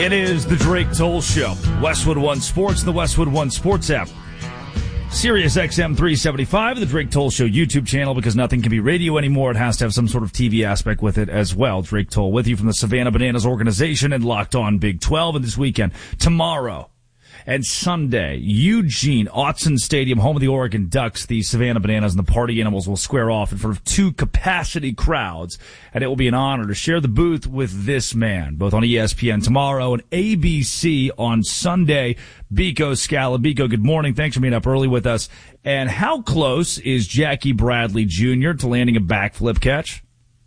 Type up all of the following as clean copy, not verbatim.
It is the Drake Toll Show. Westwood One Sports, the Westwood One Sports app. Sirius XM 375, the Drake Toll Show YouTube channel, because nothing can be radio anymore. It has to have some sort of TV aspect with it as well. Drake Toll with you from the Savannah Bananas organization and Locked On Big 12. And this weekend, tomorrow and Sunday, Eugene, Autzen Stadium, home of the Oregon Ducks, the Savannah Bananas and the Party Animals will square off in front of 2 capacity crowds. And it will be an honor to share the booth with this man, both on ESPN tomorrow and ABC on Sunday. Biko Scala. Biko, good morning. Thanks for being up early with us. And how close is Jackie Bradley Jr. to landing a backflip catch?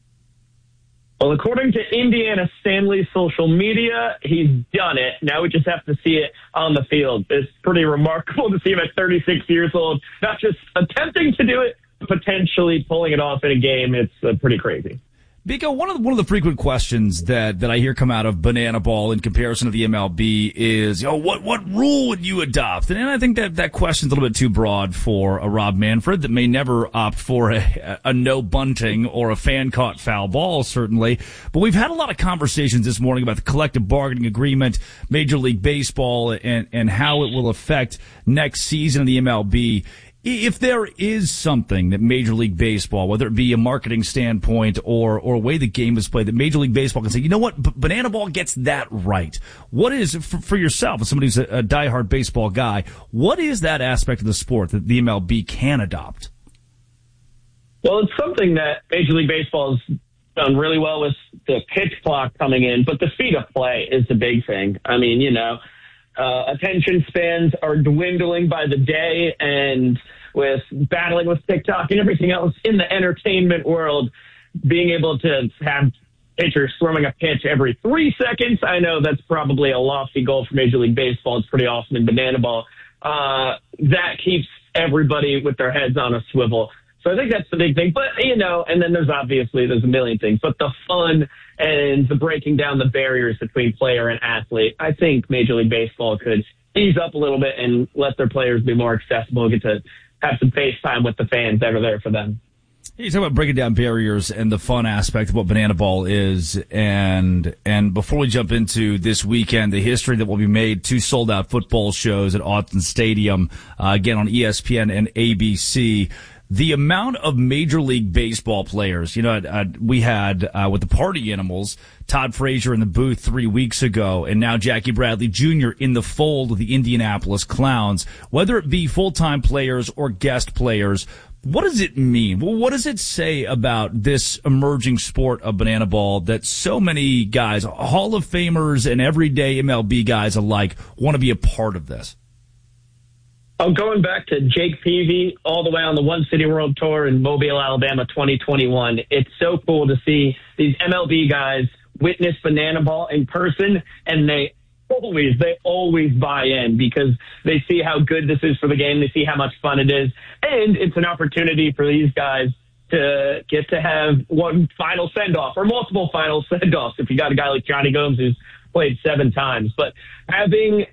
Well, according to Indiana Stanley's social media, he's done it. Now we just have to see it on the field. It's pretty remarkable to see him at 36 years old, not just attempting to do it, but potentially pulling it off in a game. It's pretty crazy. Biko, one of the frequent questions that I hear come out of Banana Ball in comparison to the MLB is, what rule would you adopt? And I think that question's a little bit too broad for a Rob Manfred that may never opt for a no bunting or a fan caught foul ball, certainly. But we've had a lot of conversations this morning about the collective bargaining agreement, Major League Baseball, and how it will affect next season of the MLB. If there is something that Major League Baseball, whether it be a marketing standpoint or a way the game is played, that Major League Baseball can say, you know what, Banana Ball gets that right. What is, for yourself, as somebody who's a diehard baseball guy, what is that aspect of the sport that the MLB can adopt? Well, it's something that Major League Baseball has done really well with the pitch clock coming in, but the speed of play is the big thing. I mean, attention spans are dwindling by the day, and with battling with TikTok and everything else in the entertainment world, being able to have pitchers throwing a pitch every 3 seconds, I know that's probably a lofty goal for Major League Baseball. It's pretty awesome in Banana Ball. That keeps everybody with their heads on a swivel. So I think that's the big thing. But, and then there's a million things. But the fun and the breaking down the barriers between player and athlete, I think Major League Baseball could ease up a little bit and let their players be more accessible, get to have some face time with the fans that are there for them. You talk about breaking down barriers and the fun aspect of what Banana Ball is. And before we jump into this weekend, the history that will be made, 2 sold-out football shows at Autzen Stadium, again on ESPN and ABC. The amount of Major League Baseball players, we had with the Party Animals, Todd Frazier in the booth 3 weeks ago, and now Jackie Bradley Jr. in the fold with the Indianapolis Clowns. Whether it be full-time players or guest players, what does it mean? Well, what does it say about this emerging sport of Banana Ball that so many guys, Hall of Famers and everyday MLB guys alike, want to be a part of this? Going back to Jake Peavy all the way on the One City World Tour in Mobile, Alabama, 2021, it's so cool to see these MLB guys witness Banana Ball in person, and they always buy in because they see how good this is for the game. They see how much fun it is, and it's an opportunity for these guys to get to have one final send-off or multiple final send-offs if you got a guy like Johnny Gomes who's played 7 times. But having,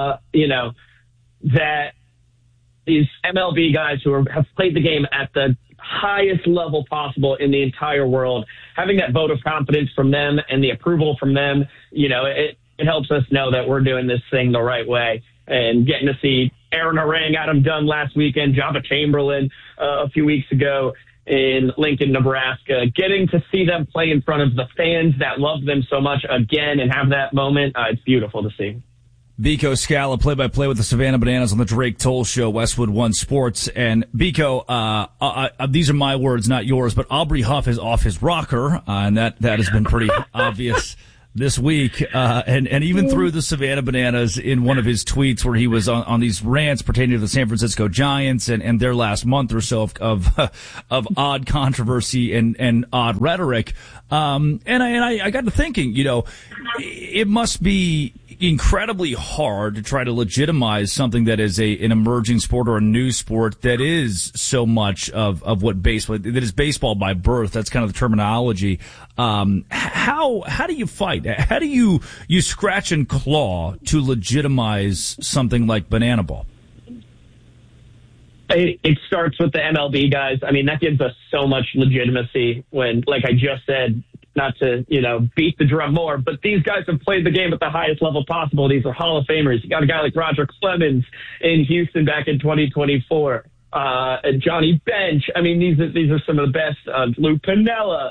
that these MLB guys who have played the game at the highest level possible in the entire world, having that vote of confidence from them and the approval from them, it helps us know that we're doing this thing the right way. And getting to see Aaron Harang, Adam Dunn last weekend, Java Chamberlain a few weeks ago in Lincoln, Nebraska, getting to see them play in front of the fans that love them so much again and have that moment, it's beautiful to see. Biko Scala, play-by-play with the Savannah Bananas on the Drake Toll Show, Westwood One Sports. And Biko, these are my words, not yours, but Aubrey Huff is off his rocker, and that has been pretty obvious this week, and even through the Savannah Bananas in one of his tweets where he was on these rants pertaining to the San Francisco Giants and their last month or so of odd controversy and odd rhetoric. And I got to thinking, it must be incredibly hard to try to legitimize something that is an emerging sport or a new sport that is so much of what baseball, that is baseball by birth. That's kind of the terminology. How do you fight? How do you scratch and claw to legitimize something like Banana Ball? It starts with the MLB guys. I mean, that gives us so much legitimacy when, like I just said, not to, beat the drum more, but these guys have played the game at the highest level possible. These are Hall of Famers. You got a guy like Roger Clemens in Houston back in 2024. And Johnny Bench. I mean, these are some of the best. Lou Piniella.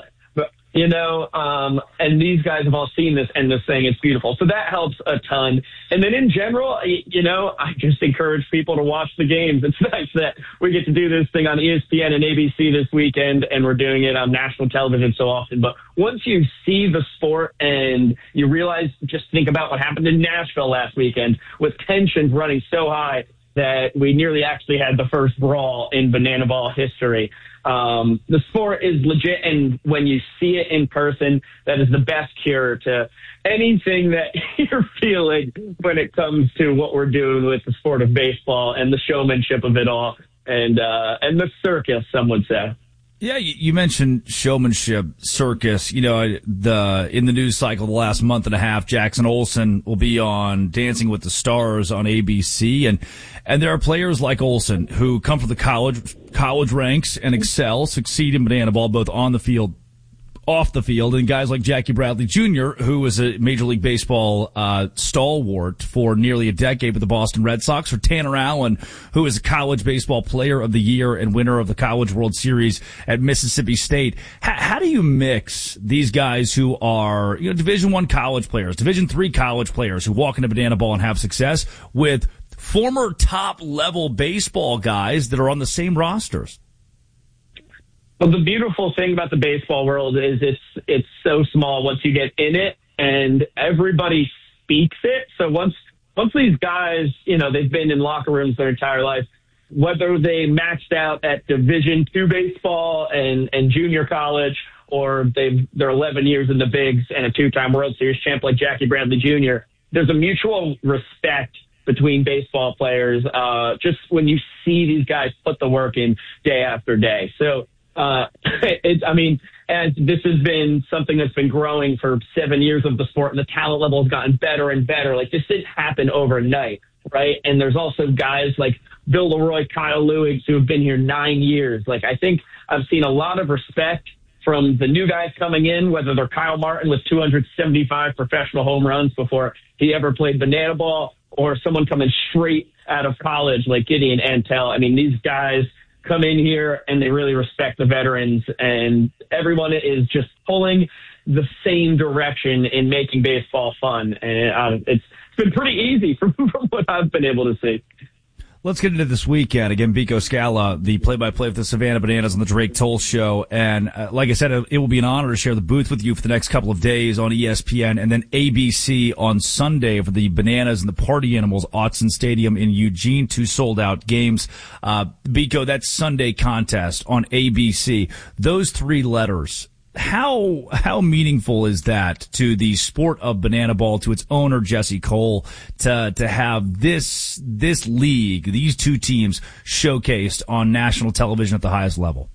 And these guys have all seen this and this thing. It's beautiful. So that helps a ton. And then in general, I just encourage people to watch the games. It's nice that we get to do this thing on ESPN and ABC this weekend, and we're doing it on national television so often. But once you see the sport and you realize, just think about what happened in Nashville last weekend with tensions running so high that we nearly actually had the first brawl in banana ball history. The sport is legit, and when you see it in person, that is the best cure to anything that you're feeling when it comes to what we're doing with the sport of baseball and the showmanship of it all, and the circus, some would say. Yeah, you mentioned showmanship, circus. In the news cycle the last month and a half, Jackson Olsen will be on Dancing with the Stars on ABC, and there are players like Olsen who come from the college ranks and excel, succeed in banana ball both on the field, off the field, and guys like Jackie Bradley Jr., who was a Major League Baseball stalwart for nearly a decade with the Boston Red Sox, or Tanner Allen, who is a college baseball player of the year and winner of the College World Series at Mississippi State. How do you mix these guys who are Division I college players, Division III college players who walk into banana ball and have success with former top-level baseball guys that are on the same rosters? Well, the beautiful thing about the baseball world is it's so small once you get in it, and everybody speaks it. So once these guys, they've been in locker rooms their entire life, whether they maxed out at Division II baseball and junior college, or they're 11 years in the bigs and a two-time World Series champ like Jackie Bradley Jr., there's a mutual respect between baseball players, just when you see these guys put the work in day after day. So, and this has been something that's been growing for 7 years of the sport, and the talent level has gotten better and better. Like, this didn't happen overnight, right? And there's also guys like Bill Leroy, Kyle Lewis, who have been here 9 years. Like, I think I've seen a lot of respect from the new guys coming in, whether they're Kyle Martin with 275 professional home runs before he ever played banana ball, or someone coming straight out of college like Gideon Antel. I mean, these guys come in here and they really respect the veterans, and everyone is just pulling the same direction in making baseball fun. And it's been pretty easy from what I've been able to see. Let's get into this weekend. Again, Biko Scala, the play-by-play of the Savannah Bananas on the Drake Toll Show. And like I said, it will be an honor to share the booth with you for the next couple of days on ESPN and then ABC on Sunday for the Bananas and the Party Animals, Autzen Stadium in Eugene, 2 sold-out games. Biko, that Sunday contest on ABC, those 3 letters, how meaningful is that to the sport of banana ball, to its owner Jesse Cole, to have this league, these 2 teams showcased on national television at the highest level?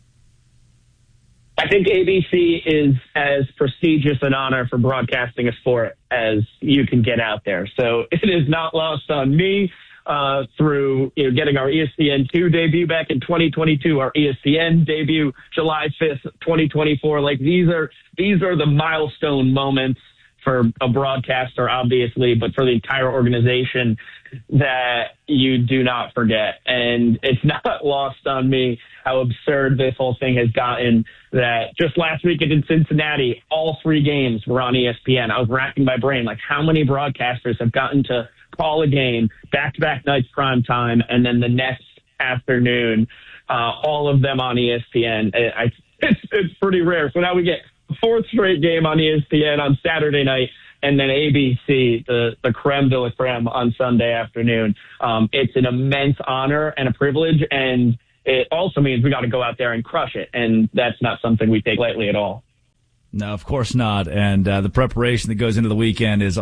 I think ABC is as prestigious an honor for broadcasting a sport as you can get out there. So it is not lost on me. Through getting our ESPN2 debut back in 2022, our ESPN debut July 5th, 2024. Like, these are the milestone moments for a broadcaster, obviously, but for the entire organization that you do not forget. And it's not lost on me how absurd this whole thing has gotten, that just last weekend in Cincinnati, all 3 games were on ESPN. I was racking my brain, like, how many broadcasters have gotten to call a game, back-to-back nights prime time, and then the next afternoon, all of them on ESPN. It's pretty rare. So now we get a 4th straight game on ESPN on Saturday night, and then ABC, the creme de la creme on Sunday afternoon. It's an immense honor and a privilege, and it also means we got to go out there and crush it, and that's not something we take lightly at all. No, of course not. And the preparation that goes into the weekend is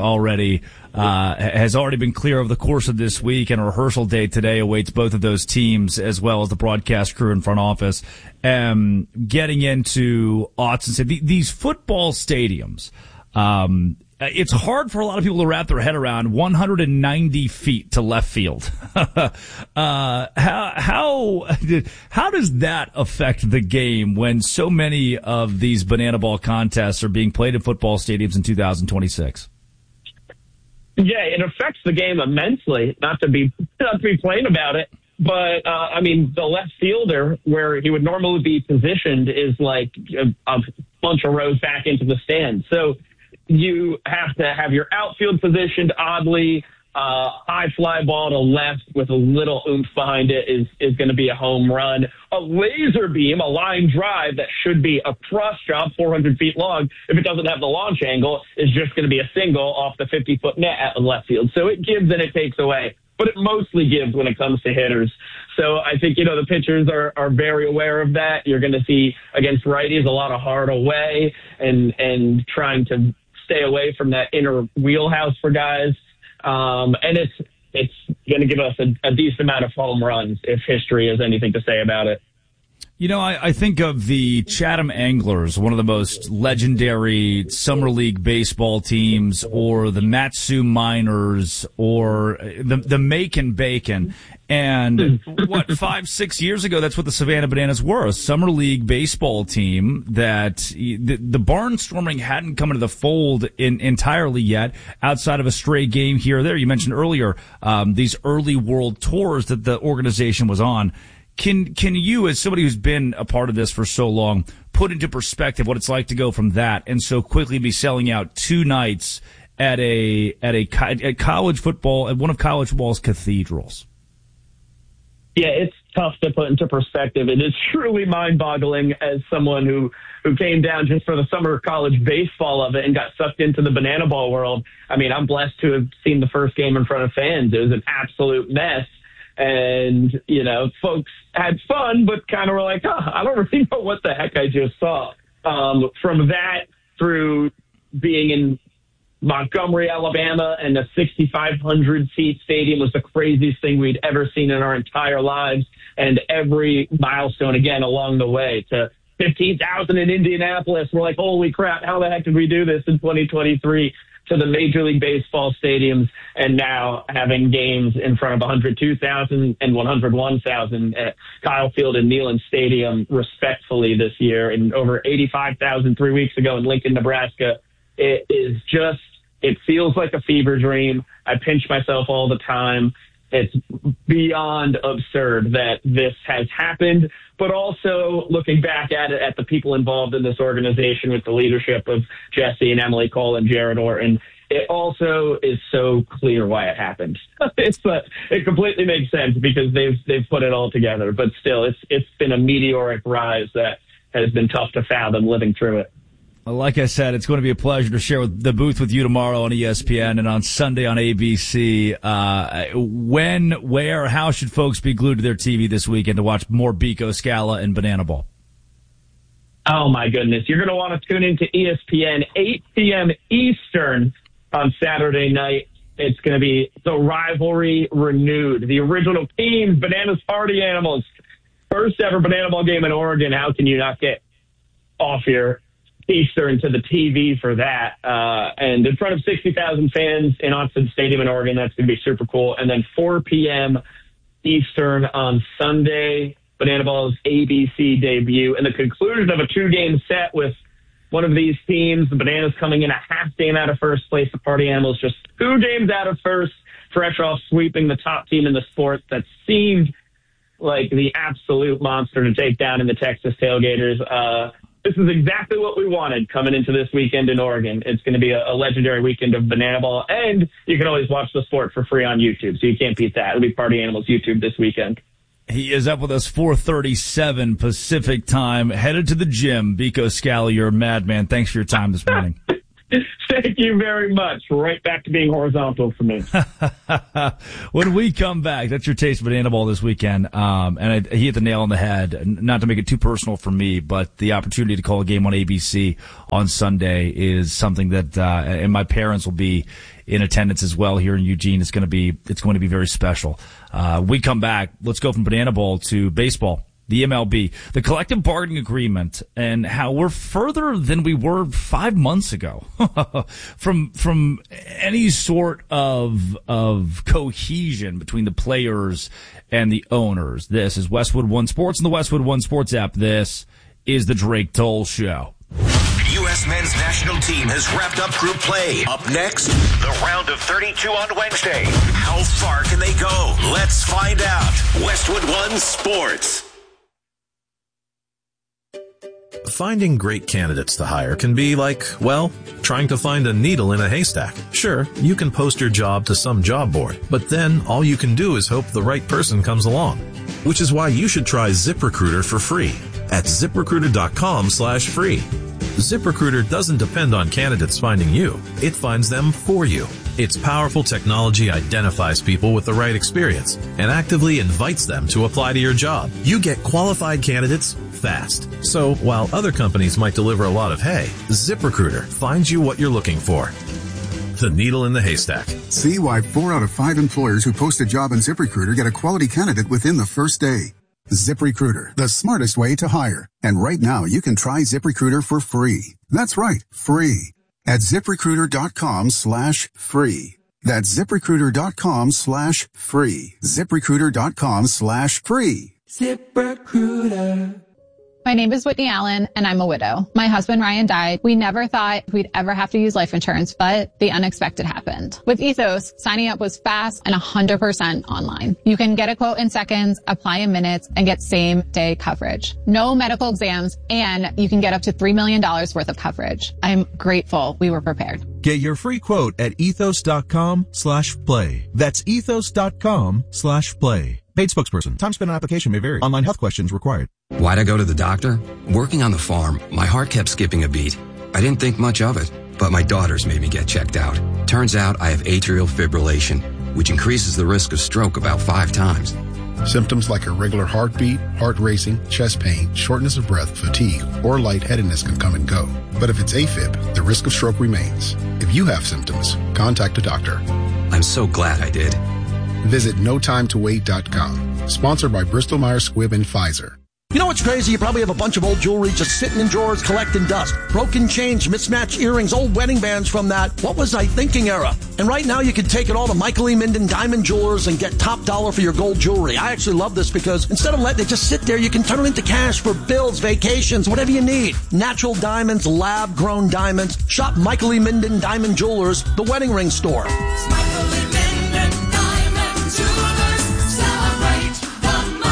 has already been clear over the course of this week, and a rehearsal day today awaits both of those teams as well as the broadcast crew and front office. Getting into Autzen, these football stadiums, it's hard for a lot of people to wrap their head around 190 feet to left field. How does that affect the game when so many of these banana ball contests are being played in football stadiums in 2026? Yeah, it affects the game immensely. Not to be plain about it, but I mean, the left fielder where he would normally be positioned is like a bunch of rows back into the stand. So you have to have your outfield positioned oddly. High fly ball to left with a little oomph behind it is going to be a home run. A laser beam, a line drive that should be a cross drop 400 feet long, if it doesn't have the launch angle, is just going to be a single off the 50-foot net at the left field. So it gives and it takes away, but it mostly gives when it comes to hitters. So I think, the pitchers are very aware of that. You're going to see against righties a lot of hard away and trying to stay away from that inner wheelhouse for guys. And it's going to give us a decent amount of home runs if history has anything to say about it. I think of the Chatham Anglers, one of the most legendary summer league baseball teams, or the Matsu Miners, or the Macon Bacon. And 5-6 years ago, that's what the Savannah Bananas were, a summer league baseball team that the barnstorming hadn't come into the fold entirely yet, outside of a stray game here or there. You mentioned earlier, these early world tours that the organization was on. Can you, as somebody who's been a part of this for so long, put into perspective what it's like to go from that and so quickly be selling out 2 nights at college football, at one of college football's cathedrals? Yeah, it's tough to put into perspective. It is truly mind-boggling as someone who came down just for the summer college baseball of it and got sucked into the banana ball world. I mean, I'm blessed to have seen the first game in front of fans. It was an absolute mess. And, folks had fun, but kind of were like, I don't really know what the heck I just saw. From that through being in Montgomery, Alabama, and a 6,500 seat stadium was the craziest thing we'd ever seen in our entire lives. And every milestone again along the way to 15,000 in Indianapolis. We're like, holy crap, how the heck did we do this in 2023? To the Major League Baseball stadiums, and now having games in front of 102,000 and 101,000 at Kyle Field and Neyland Stadium, respectfully, this year, and over 85,000 3 weeks ago in Lincoln, Nebraska. It feels like a fever dream. I pinch myself all the time. It's beyond absurd that this has happened, but also looking back at it, at the people involved in this organization with the leadership of Jesse and Emily Cole and Jared Orton, it also is so clear why it happened. It completely makes sense because they've put it all together, but still it's been a meteoric rise that has been tough to fathom living through it. Like I said, it's going to be a pleasure to share the booth with you tomorrow on ESPN and on Sunday on ABC. When, where, how should folks be glued to their TV this weekend to watch more Biko, Scala, and Banana Ball? Oh, my goodness. You're going to want to tune into ESPN 8 p.m. Eastern on Saturday night. It's going to be the rivalry renewed. The original team, Bananas Party Animals. First ever Banana Ball game in Oregon. How can you not get off your Eastern to the TV for that? And in front of 60,000 fans in Autzen Stadium in Oregon, that's going to be super cool. And then 4 p.m. Eastern on Sunday, Banana Ball's ABC debut, and the conclusion of a 2-game set with one of these teams, the Bananas coming in a half game out of first place, the Party Animals just 2 games out of first, fresh off sweeping the top team in the sport that seemed like the absolute monster to take down in the Texas Tailgaters. This is exactly what we wanted coming into this weekend in Oregon. It's going to be a legendary weekend of Banana Ball, and you can always watch the sport for free on YouTube, so you can't beat that. It'll be Party Animals YouTube this weekend. He is up with us 4:37 Pacific time, headed to the gym. Biko Scala, you're a madman. Thanks for your time this morning. Thank you very much. Right back to being horizontal for me. When we come back, that's your taste of Banana Ball this weekend. And he hit the nail on the head. Not to make it too personal for me, but the opportunity to call a game on ABC on Sunday is something that, and my parents will be in attendance as well here in Eugene. It's going to be very special. We come back. Let's go from Banana Ball to baseball. the MLB, the collective bargaining agreement, and how we're further than we were 5 months ago from any sort of cohesion between the players and the owners. This is Westwood One Sports and the Westwood One Sports app. This is the Drake Toll Show. U.S. men's national team has wrapped up group play. Up next, the round of 32 on Wednesday. How far can they go? Let's find out. Westwood One Sports. Finding great candidates to hire can be like, well, trying to find a needle in a haystack. Sure, you can post your job to some job board, but then all you can do is hope the right person comes along. Which is why you should try ZipRecruiter for free at ZipRecruiter.com/free. ZipRecruiter doesn't depend on candidates finding you. It finds them for you. Its powerful technology identifies people with the right experience and actively invites them to apply to your job. You get qualified candidates fast. So while other companies might deliver a lot of hay, ZipRecruiter finds you what you're looking for. The needle in the haystack. See why 4 out of 5 employers who post a job on ZipRecruiter get a quality candidate within the first day. ZipRecruiter, the smartest way to hire. And right now you can try ZipRecruiter for free. That's right, free. At ZipRecruiter.com/free. That's ZipRecruiter.com/free. ZipRecruiter.com/free. ZipRecruiter. My name is Whitney Allen, and I'm a widow. My husband, Ryan, died. We never thought we'd ever have to use life insurance, but the unexpected happened. With Ethos, signing up was fast and 100% online. You can get a quote in seconds, apply in minutes, and get same-day coverage. No medical exams, and you can get up to $3 million worth of coverage. I'm grateful we were prepared. Get your free quote at ethos.com/play. That's ethos.com/play. Paid spokesperson. Time spent on application may vary. Online health questions required. Why'd I go to the doctor? Working on the farm, my heart kept skipping a beat. I didn't think much of it, but my daughters made me get checked out. Turns out I have atrial fibrillation, which increases the risk of stroke about 5 times. Symptoms like irregular heartbeat, heart racing, chest pain, shortness of breath, fatigue, or lightheadedness can come and go. But if it's AFib, the risk of stroke remains. If you have symptoms, contact a doctor. I'm so glad I did. Visit NoTimeToWait.com. Sponsored by Bristol Myers Squibb and Pfizer. You know what's crazy? You probably have a bunch of old jewelry just sitting in drawers collecting dust. Broken chains, mismatched earrings, old wedding bands from that "what was I thinking" era. And right now you can take it all to Michael E. Minden Diamond Jewelers and get top dollar for your gold jewelry. I actually love this because instead of letting it just sit there, you can turn it into cash for bills, vacations, whatever you need. Natural diamonds, lab-grown diamonds. Shop Michael E. Minden Diamond Jewelers, the wedding ring store. It's Michael E. Minden Diamond Jewelers. Celebrate the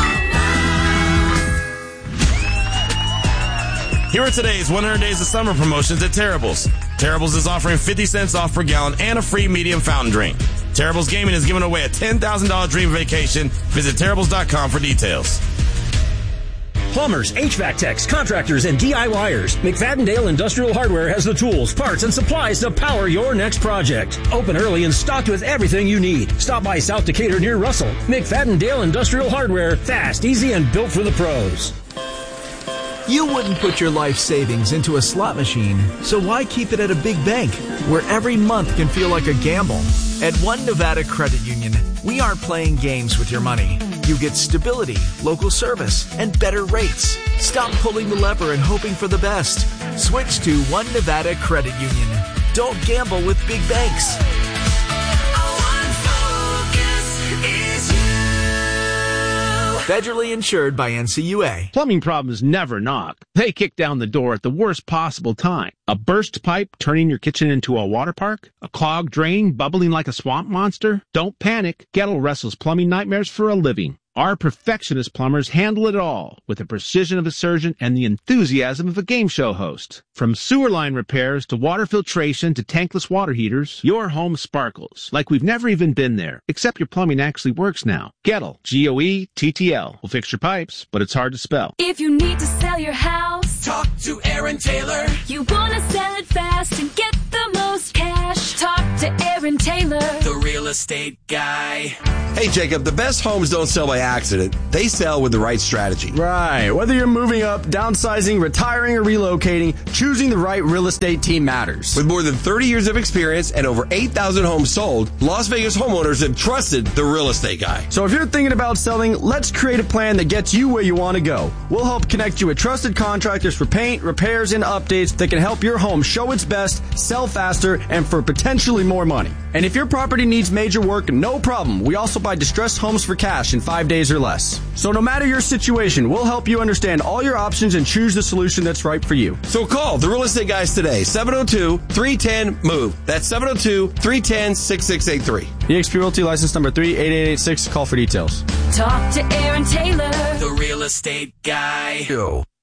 moment. Here are today's 100 Days of Summer promotions at Terrible's. Terrible's is offering 50 cents off per gallon and a free medium fountain drink. Terrible's Gaming is giving away a $10,000 dream vacation. Visit Terrible's.com for details. Plumbers, HVAC techs, contractors, and DIYers. McFadden-Dale Industrial Hardware has the tools, parts, and supplies to power your next project. Open early and stocked with everything you need. Stop by South Decatur near Russell. McFadden-Dale Industrial Hardware. Fast, easy, and built for the pros. You wouldn't put your life savings into a slot machine, so why keep it at a big bank, where every month can feel like a gamble? At One Nevada Credit Union, we aren't playing games with your money. You get stability, local service, and better rates. Stop pulling the lever and hoping for the best. Switch to One Nevada Credit Union. Don't gamble with big banks. Federally insured by NCUA. Plumbing problems never knock. They kick down the door at the worst possible time. A burst pipe turning your kitchen into a water park? A clogged drain bubbling like a swamp monster? Don't panic. Gettle wrestles plumbing nightmares for a living. Our perfectionist plumbers handle it all with the precision of a surgeon and the enthusiasm of a game show host. From sewer line repairs to water filtration to tankless water heaters, your home sparkles like we've never even been there, except your plumbing actually works now. Gettle, Goettl, will fix your pipes, but it's hard to spell. If you need to sell your house, talk to Aaron Taylor. You want to sell it fast and get the most cash, talk to Aaron Taylor. The real estate estate guy. Hey, Jacob, the best homes don't sell by accident. They sell with the right strategy. Right. Whether you're moving up, downsizing, retiring, or relocating, choosing the right real estate team matters. With more than 30 years of experience and over 8,000 homes sold, Las Vegas homeowners have trusted the real estate guy. So if you're thinking about selling, let's create a plan that gets you where you want to go. We'll help connect you with trusted contractors for paint, repairs, and updates that can help your home show its best, sell faster, and for potentially more money. And if your property needs major work, no problem. We also buy distressed homes for cash in 5 days or less. So no matter your situation, we'll help you understand all your options and choose the solution that's right for you. So call the real estate guys today, 702-310-MOVE. That's 702-310-6683. eXp Realty license number 38886. Call for details. Talk to Aaron Taylor, the real estate guy. Go.